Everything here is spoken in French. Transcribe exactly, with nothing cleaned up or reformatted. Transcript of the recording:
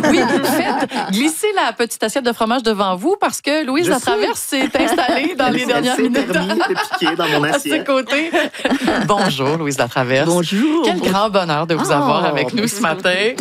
Oui, faites glisser la petite assiette de fromage devant vous parce que Louise Je Latraverse s'est installée dans Elle- les elle dernières s'est minutes permis de piquer dans mon à ses assiette. côtés. Bonjour, Louise Latraverse. Bonjour. Quel grand bonheur de vous Oh, avoir avec nous ce merci matin.